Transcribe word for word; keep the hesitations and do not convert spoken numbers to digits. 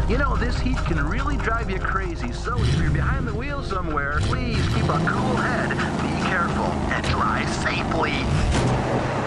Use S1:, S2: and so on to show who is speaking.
S1: You know, this heat can really drive you crazy, so if you're behind the wheel somewhere, please keep a cool head, be careful, and drive safely.